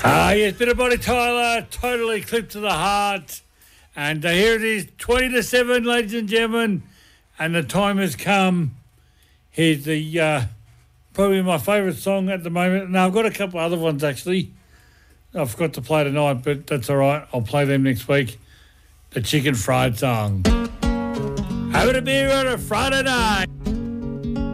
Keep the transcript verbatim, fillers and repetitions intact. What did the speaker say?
Ah, yes, bit of Bonnie Tyler, totally clipped to the heart. And uh, here it is, twenty to seven, ladies and gentlemen. And the time has come. Here's the uh, probably my favourite song at the moment. Now, I've got a couple other ones, actually. I forgot to play tonight, but that's all right. I'll play them next week. The Chicken Fried song. Having a beer on a Friday night.